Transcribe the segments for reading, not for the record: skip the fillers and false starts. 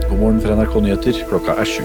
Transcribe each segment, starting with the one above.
God morgen fra NRK Nyheter, klokka 7.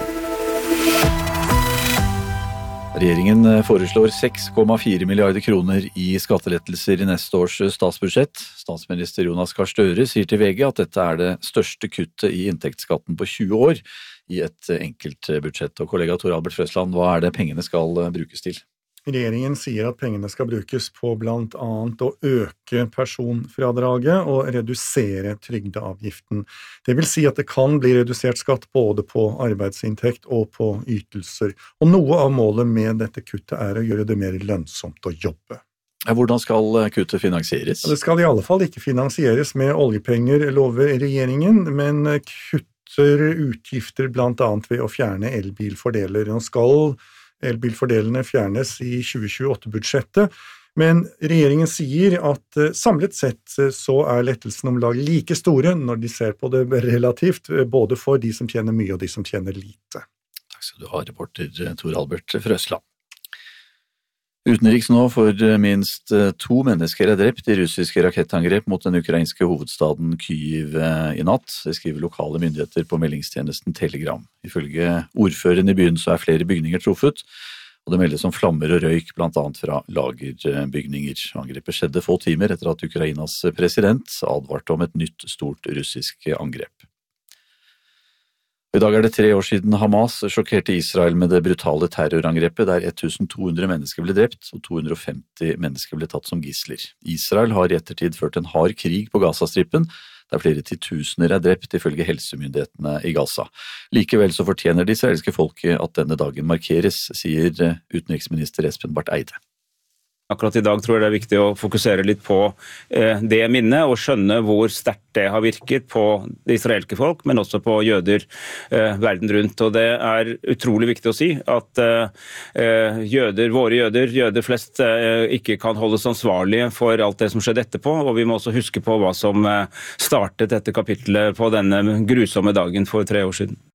Regjeringen foreslår 6,4 milliarder kroner i skattelettelser i neste års statsbudsjett. Statsminister Jonas Gahr Støre sier til VG at dette er det største kuttet i inntektsskatten på 20 år i et enkelt budsjett. Og kollega Tor Albert Frøsland, hva er det pengene skal brukes til? Regjeringen sier at pengene skal brukes på blant annet å øke personfradraget og redusere trygdeavgiften. Det vil si at det kan bli redusert skatt både på arbeidsinntekt og på ytelser. Og noe av målet med dette kuttet er å gjøre det mer lønnsomt å jobbe. Hvordan skal kuttet finansieres? Det skal i alle fall ikke finansieres med oljepenger, lover regjeringen, men kutter utgifter blant annet ved å fjerne elbilfordeler. Nå skal elbilfordelene fjernes i 2028-budsjettet, men regjeringen sier at samlet sett så er lettelsen om lag like store når de ser på det relativt, både for de som tjener mye og de som tjener lite. Takk skal du ha, reporter Tor Albert Frøsland. Utenriks nå, for minst 2 mennesker er drept i russiske rakettangrep mot den ukrainske hovedstaden Kyiv i natt. Det skriver lokale myndigheter på meldingstjenesten Telegram. Ifølge ordføreren i byen så er flere bygninger truffet, og det meldes om flammer og røyk blant annet fra lagerbygninger. Angrepet skjedde få timer etter at Ukrainas president advarte om et nytt stort russisk angrep. I dag er det 3 år siden Hamas sjokkerte Israel med det brutale terrorangrepet der 1200 mennesker ble drept og 250 mennesker ble tatt som gisler. Israel har i ettertid ført en hard krig på Gazastripen, der flere titusener er drept ifølge helsemyndighetene i Gaza. Likevel så fortjener det israelske folket at denne dagen markeres, sier utenriksminister Espen Barth Eide. Akkurat i dag tror jeg det er viktig å fokusere litt på det minnet og skjønne hvor sterkt det har virket på det israelske folk, men også på jøder verden rundt. Og det er utrolig viktig å si at jøder flest, ikke kan holdes ansvarlige for alt det som skjedde etterpå, og vi må også huske på hva som startet dette kapitlet på denne grusomme dagen for 3 år siden.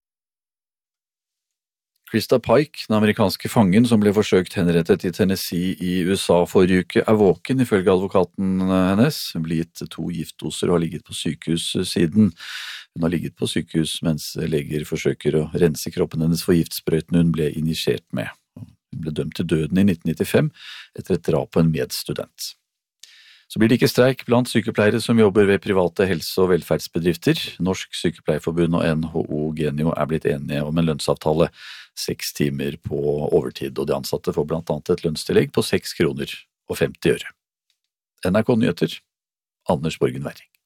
Krista Pike, den amerikanske fangen som ble forsøkt henrettet i Tennessee i USA forrige uke, er våken ifølge advokaten hennes. Hun ble gitt 2 giftdoser og har ligget på sykehus siden. Hun har ligget på sykehus mens leger forsøker å rense kroppen hennes for giftsprøyten hun ble injisert med. Hun ble dømt til døden i 1995 etter et drap på en medstudent. Så blir det ikke streik blant sykepleiere som jobber ved private helse- og velferdsbedrifter. Norsk Sykepleierforbund og NHO Genio er blitt enige om en lønnsavtale 6 timer på overtid, og de ansatte får blant annet et lønnstillegg på 6 kroner og 50 øre. NRK Nyheter, Anders Borgen Werring.